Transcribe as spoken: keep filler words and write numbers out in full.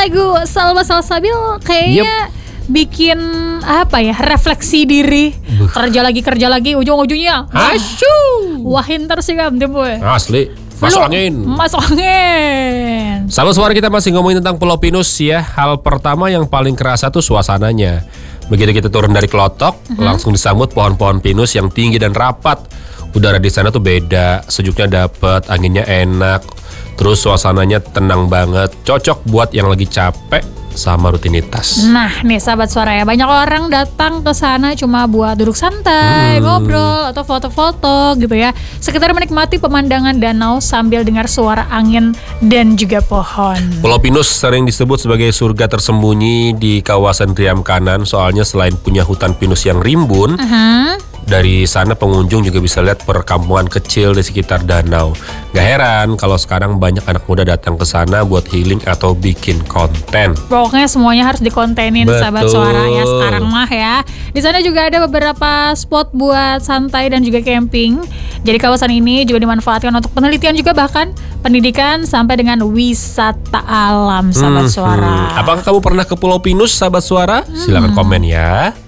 lagu Salma Salsabil kayaknya yep. bikin apa ya, refleksi diri. Buh. Kerja lagi kerja lagi ujung-ujungnya Asyu wahin terus sih kan boy. Asli masuk angin. Masuk angin. Sahabat Suara, kita masih ngomongin tentang Pulau Pinus ya. Hal pertama yang paling kerasa tuh suasananya. Begitu kita turun dari Klotok, uh-huh. langsung disambut pohon-pohon pinus yang tinggi dan rapat. Udara di sana tuh beda, sejuknya dapet, anginnya enak. Terus suasananya tenang banget, cocok buat yang lagi capek sama rutinitas. Nah nih sahabat Suara ya, banyak orang datang ke sana cuma buat duduk santai, hmm. ngobrol atau foto-foto gitu ya, sekedar menikmati pemandangan danau sambil dengar suara angin dan juga pohon. Pulau Pinus sering disebut sebagai surga tersembunyi di kawasan Riam Kanan, soalnya selain punya hutan pinus yang rimbun, uh-huh. dari sana pengunjung juga bisa lihat perkampungan kecil di sekitar danau. Gak heran kalau sekarang banyak anak muda datang ke sana buat healing atau bikin konten. Pokoknya semuanya harus dikontenin. Betul. Sahabat Suara ya sekarang mah ya. Di sana juga ada beberapa spot buat santai dan juga camping. Jadi kawasan ini juga dimanfaatkan untuk penelitian juga, bahkan pendidikan sampai dengan wisata alam sahabat hmm, Suara. Hmm. Apakah kamu pernah ke Pulau Pinus sahabat Suara? Hmm. Silakan komen ya.